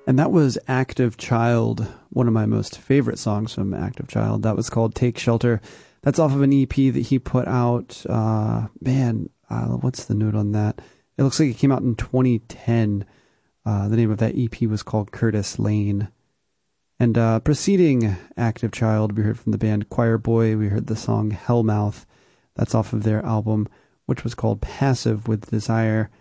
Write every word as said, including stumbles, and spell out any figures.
And that was Active Child, one of my most favorite songs from Active Child. That was called Take Shelter. That's off of an E P that he put out. Uh, man, uh, what's the note on that? It looks like it came out in twenty ten. Uh, the name of that E P was called Curtis Lane. And uh, preceding Active Child, we heard from the band Choir Boy. We heard the song Hellmouth. That's off of their album, which was called Passive with Desire.